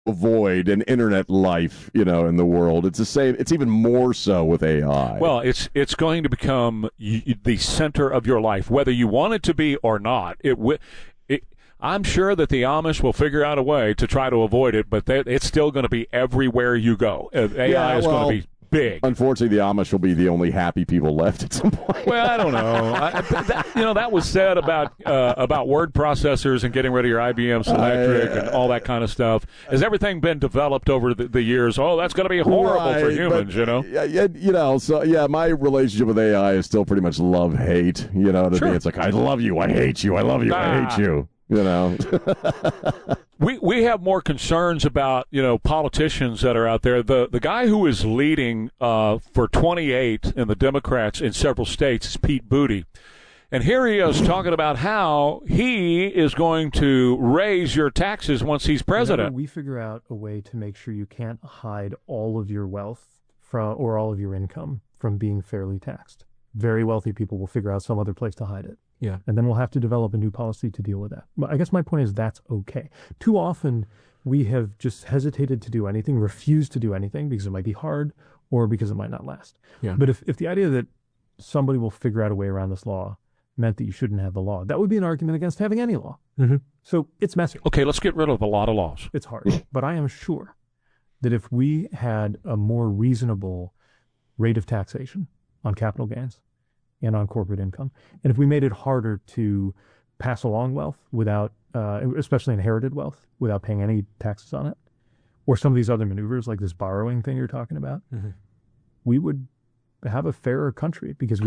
avoid an internet life, in the world. It's the same. It's even more so with AI. Well, it's going to become the center of your life, whether you want it to be or not. I'm sure that the Amish will figure out a way to try to avoid it, but it's still going to be everywhere you go. AI is going to be big. Unfortunately, the Amish will be the only happy people left at some point. Well, I don't know. That was said about word processors and getting rid of your IBM Selectric and all that kind of stuff. Has everything been developed over the years? Oh, that's going to be horrible for humans, So my relationship with AI is still pretty much love-hate. To Sure. me, it's like, I love you, I hate you, I love you, I hate you. We have more concerns about politicians that are out there. The guy who is leading for 28 in the Democrats in several states is Pete Buttigieg, and here he is talking about how he is going to raise your taxes once he's president. Whenever we figure out a way to make sure you can't hide all of your wealth or all of your income from being fairly taxed. Very wealthy people will figure out some other place to hide it. Yeah. And then we'll have to develop a new policy to deal with that. But I guess my point is that's okay. Too often we have just hesitated to do anything, refused to do anything because it might be hard or because it might not last. Yeah. But if the idea that somebody will figure out a way around this law meant that you shouldn't have the law, that would be an argument against having any law. Mm-hmm. So it's messy. Okay, let's get rid of a lot of laws. It's hard. But I am sure that if we had a more reasonable rate of taxation on capital gains and on corporate income, and if we made it harder to pass along wealth without, especially inherited wealth, without paying any taxes on it, or some of these other maneuvers like this borrowing thing you're talking about, we would have a fairer country because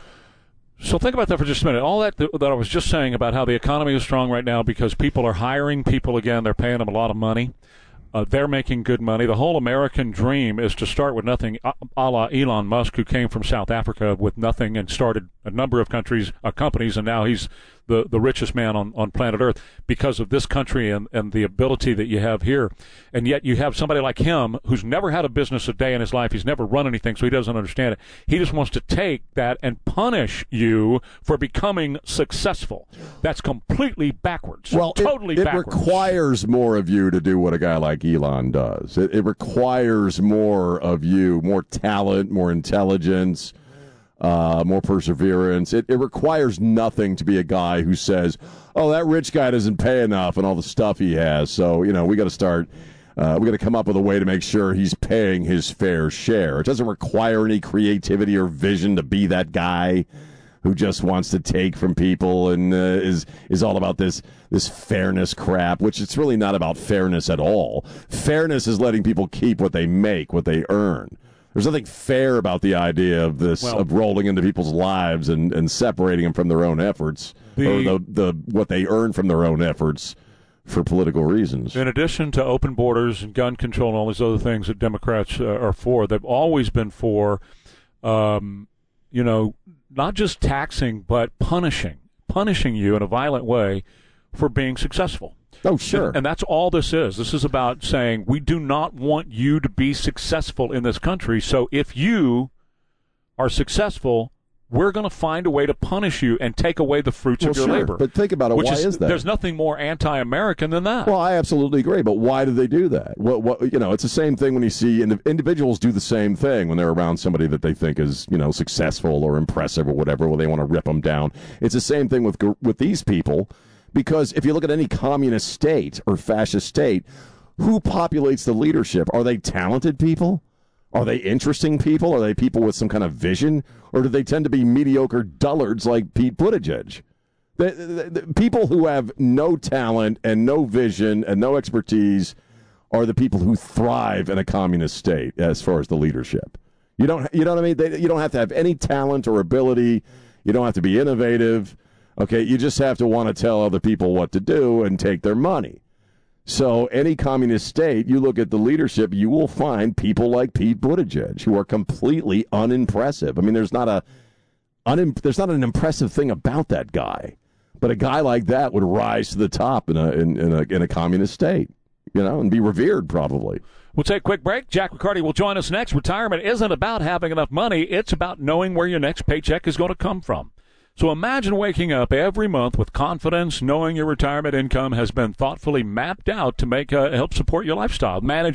So think about that for just a minute. All that I was just saying about how the economy is strong right now because people are hiring people again. They're paying them a lot of money. They're making good money. The whole American dream is to start with nothing, a la Elon Musk, who came from South Africa with nothing and started a number of companies, and now he's the richest man on planet Earth because of this country and the ability that you have here. And yet you have somebody like him who's never had a business a day in his life. He's never run anything, so he doesn't understand it. He just wants to take that and punish you for becoming successful. That's completely backwards. Well, totally it backwards. requires more of you to do what a guy like Elon does. It requires more of you, more talent, more intelligence, more perseverance. It requires nothing to be a guy who says, oh, that rich guy doesn't pay enough and all the stuff he has. So, we got to start, we got to come up with a way to make sure he's paying his fair share. It doesn't require any creativity or vision to be that guy who just wants to take from people and is all about this fairness crap, which it's really not about fairness at all. Fairness is letting people keep what they make, what they earn. There's nothing fair about the idea of this, of rolling into people's lives and separating them from their own efforts or the what they earn from their own efforts for political reasons. In addition to open borders and gun control and all these other things that Democrats are for, they've always been for, not just taxing, but punishing you in a violent way for being successful. Oh, sure. And that's all this is. This is about saying we do not want you to be successful in this country. So if you are successful, we're going to find a way to punish you and take away the fruits of your labor. But think about it. Why is that? There's nothing more anti-American than that. Well, I absolutely agree. But why do they do that? It's the same thing when you see individuals do the same thing when they're around somebody that they think is, successful or impressive or whatever, where they want to rip them down. It's the same thing with these people. Because if you look at any communist state or fascist state, who populates the leadership? Are they talented people? Are they interesting people? Are they people with some kind of vision? Or do they tend to be mediocre dullards like Pete Buttigieg? The people who have no talent and no vision and no expertise are the people who thrive in a communist state as far as the leadership. You know what I mean? You don't have to have any talent or ability. You don't have to be innovative. Okay, you just have to want to tell other people what to do and take their money. So any communist state, you look at the leadership, you will find people like Pete Buttigieg who are completely unimpressive. I mean, there's not an impressive thing about that guy, but a guy like that would rise to the top in a communist state, and be revered probably. We'll take a quick break. Jack McCarty will join us next. Retirement isn't about having enough money; it's about knowing where your next paycheck is going to come from. So imagine waking up every month with confidence, knowing your retirement income has been thoughtfully mapped out to help support your lifestyle. Manage